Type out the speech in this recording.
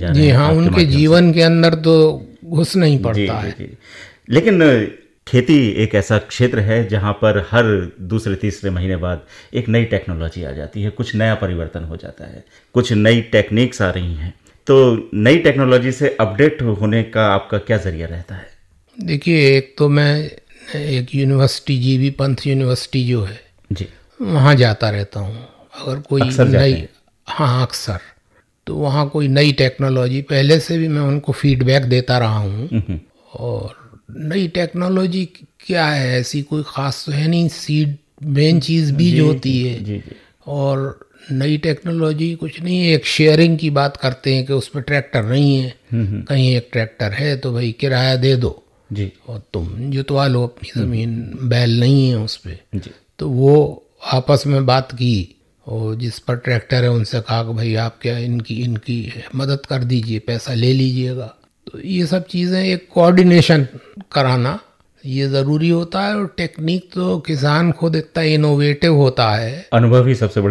जा रहे जी हैं हाँ, आपके उनके माध्यम से। जीवन के अंदर तो घुसना ही जी पड़ता जी है। जी। लेकिन खेती एक ऐसा क्षेत्र है जहाँ पर हर दूसरे तीसरे महीने बाद एक नई टेक्नोलॉजी आ जाती है, कुछ नया परिवर्तन हो जाता है, कुछ नई टेक्निक्स आ रही हैं। तो नई टेक्नोलॉजी से अपडेट होने का आपका क्या जरिया रहता है? देखिए, एक तो मैं एक यूनिवर्सिटी, जीबी पंत यूनिवर्सिटी जो है, जी। वहाँ जाता रहता हूँ। अगर कोई अक्सर जाते नई, हैं? हाँ अक्सर, तो वहाँ कोई नई टेक्नोलॉजी, पहले से भी मैं उनको फीडबैक देता रहा हूँ। हम्म। और नई टेक्नोलॉजी क्या है, ऐसी कोई ख़ास तो है नहीं। सीड मेन चीज़ बीज जी होती जी है। जी जी। और नई टेक्नोलॉजी कुछ नहीं है, एक शेयरिंग की बात करते हैं कि उस पर ट्रैक्टर नहीं है, कहीं एक ट्रैक्टर है तो भाई किराया दे दो जी और तुम जुतवा लो अपनी ज़मीन, बैल नहीं है उस पर। जी तो वो आपस में बात की, और जिस पर ट्रैक्टर है उनसे कहा कि भाई आप क्या इनकी इनकी मदद कर दीजिए, पैसा ले लीजिएगा। तो ये सब चीज़ें, एक कोऑर्डिनेशन कराना ये ज़रूरी होता है। और टेक्निक तो किसान खुद इतना इनोवेटिव होता है। अनुभव ही सबसे